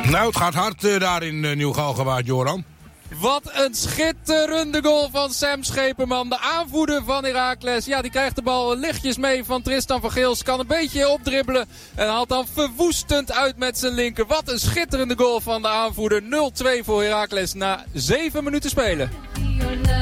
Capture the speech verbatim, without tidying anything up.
Nou, het gaat hard uh, daar in uh, Nieuw-Galgenwaard, Joran. Wat een schitterende goal van Sam Scheperman. De aanvoerder van Heracles. Ja, die krijgt de bal lichtjes mee van Tristan van Geels. Kan een beetje opdribbelen. En haalt dan verwoestend uit met zijn linker. Wat een schitterende goal van de aanvoerder. nul twee voor Heracles na zeven minuten spelen.